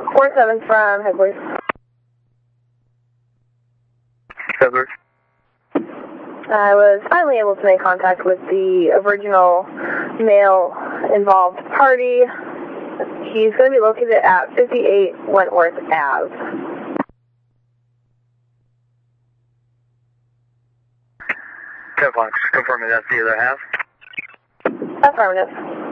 47 from headquarters. Headquarters. I was finally able to make contact with the original male involved party. He's going to be located at 58 Wentworth Ave. Confirming that's the other half. Affirmative.